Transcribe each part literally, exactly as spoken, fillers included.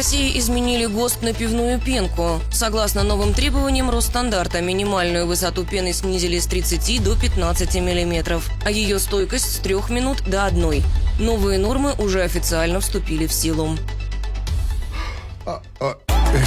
России изменили ГОСТ на пивную пенку. Согласно новым требованиям Росстандарта, минимальную высоту пены снизили с тридцати до пятнадцати миллиметров, а ее стойкость с трех минут до одной. Новые нормы уже официально вступили в силу. А, а,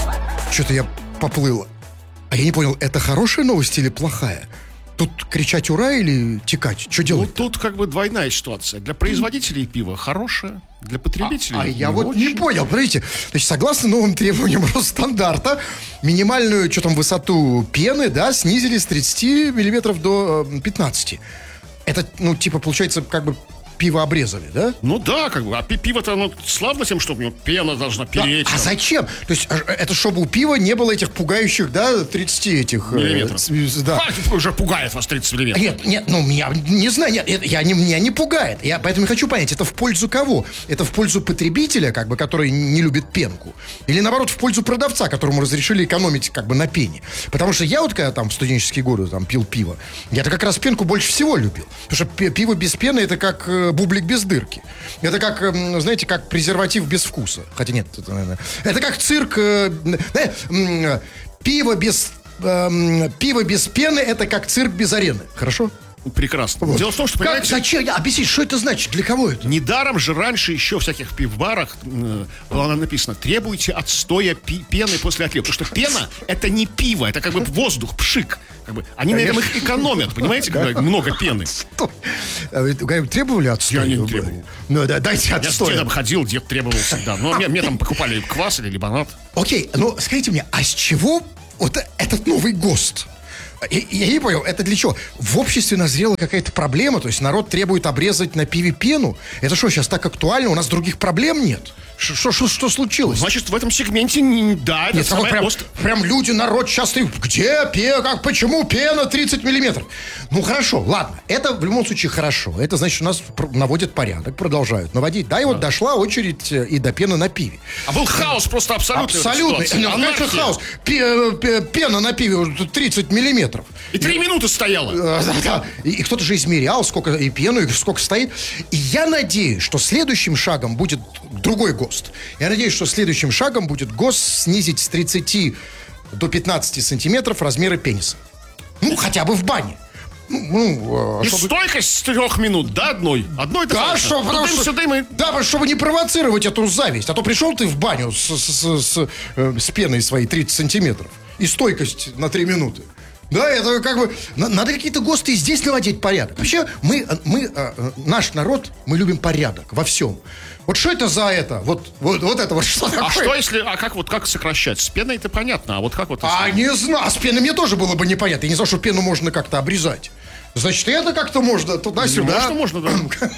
э, что-то я поплыла. А я не понял, это хорошая новость или плохая? Тут кричать «ура» или текать? Что делать? Ну, тут как бы двойная ситуация. Для производителей пива хорошая, для потребителей А, а я не вот очень. не понял, подождите. Значит, согласно новым требованиям Росстандарта, минимальную, что там, высоту пены, да, снизили с тридцати миллиметров до э, пятнадцати. Это, ну, типа, получается, как бы пиво обрезали, да? Ну да, как бы. А пи- пиво-то оно славно тем, что у него пена должна переть. Да, а там. зачем? То есть, а, это чтобы у пива не было этих пугающих, да, тридцати этих... э, Миллиметров. с- да. А, уже пугает вас тридцать миллиметров. Нет, нет, ну, меня, не знаю, нет, это- я, не, меня не пугает. Я поэтому и хочу понять, это в пользу кого? Это в пользу потребителя, как бы, который не любит пенку? Или, наоборот, в пользу продавца, которому разрешили экономить, как бы, на пене? Потому что я вот, когда там в студенческие годы там пил пиво, я-то как раз пенку больше всего любил. Потому что пи- пиво без пены — это как э, бублик без дырки. Это как, э, знаете, как презерватив без вкуса. Хотя нет, это, наверное, это как цирк... Э, э, э, пиво без... э, пиво без пены — это как цирк без арены. Хорошо? Прекрасно. Вот. Дело в том, что, Как, понимаете, зачем? Объясни, что это значит? Для кого это? недаром же раньше еще в всяких пивбарах э, было написано: требуйте отстоя пи- пены после отлива. Потому что пена — это не пиво, это как бы воздух, пшик. Как бы. Они на этом их экономят, понимаете, когда много пены. Что? А вы, говорю, требовали отстой? Я не требовал. Ну да, дайте Я с отстой. дедом ходил, дед требовал всегда. Но мне, мне там покупали квас или лимонад. Окей, ну скажите мне, а с чего вот этот новый ГОСТ? Я, я не понял, это для чего? В обществе назрела какая-то проблема, то есть народ требует обрезать на пиве пену? Это что, сейчас так актуально? У нас других проблем нет? Что, что, что случилось? Значит, в этом сегменте, не- да, это Нет, такой самое прям, ост- прям люди, народ сейчас, где пена, как, почему пена тридцать миллиметров? Ну хорошо, ладно, это в любом случае хорошо. Это значит, у нас пр- наводят порядок, продолжают наводить. Да, и вот дошла очередь э, и до пены на пиве. А был хаос просто абсолютный. в этой Абсолютно. ситуации. Ну, Анархия. конечно, хаос. Пе- пе- Пена на пиве уже тридцать миллиметров. И три минуты стояла. Э, да, да. И, и кто-то же измерял, сколько и пену, и сколько стоит. И я надеюсь, что следующим шагом будет другой ГОСТ. Я надеюсь, что следующим шагом будет ГОСТ снизить с тридцати до пятнадцати сантиметров размеры пениса. Ну, хотя бы в бане. Ну, ну, э, И чтобы- стойкость с трех минут до одной. Одной Да, достаточно. что, Ну, потому дым что, сюда, и мы- да, потому что, чтобы не провоцировать эту зависть. А то пришел ты в баню с, с- с- с, э, с пеной своей тридцать сантиметров. И стойкость на три минуты. Да, это как бы... на- Надо какие-то ГОСТы и здесь наводить порядок. Вообще, мы, э, мы э, э, наш народ, мы любим порядок во всем. Вот что это за это? Вот, вот, вот это вот что такое? А что если, а как вот как сокращать? С пеной это понятно, а вот как вот... А если- не знаю, а с пеной мне тоже было бы непонятно. Я не знал, что пену можно как-то обрезать. Значит, и это как-то можно туда-сюда. Можно, можно, да.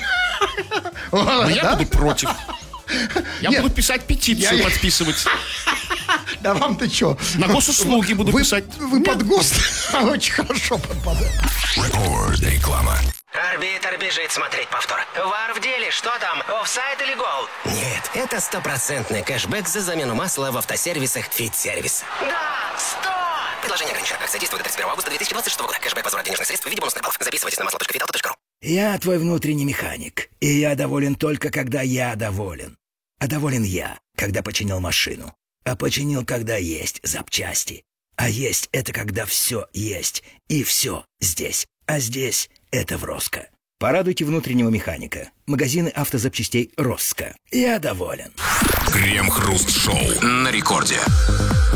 Но я Да? буду против. Я Нет. буду писать петицию, Я- подписывать. Да вам-то что? На госуслуги буду вы, писать. Вы под ГОСТ очень хорошо подпадаете. Реклама. Арбитр бежит смотреть повтор. Вар в деле, что там, офсайд или гол? Нет, это стопроцентный кэшбэк за замену масла в автосервисах Фит-сервис. Да, сто! Предложение ограничено. Акция действует до тридцать первого августа две тысячи двадцать шестого года. Кэшбэк возврат денежных средств в виде бонусных баллов. Записывайтесь на масло точка фит авто точка ру. Я твой внутренний механик, и я доволен только, когда я доволен. А доволен я, когда починил машину. А починил, когда есть запчасти. А есть — это когда все есть, и все здесь. А здесь — это в Роско. Порадуйте внутреннего механика. Магазины автозапчастей Роско. Я доволен. Крем-хруст-шоу на рекорде.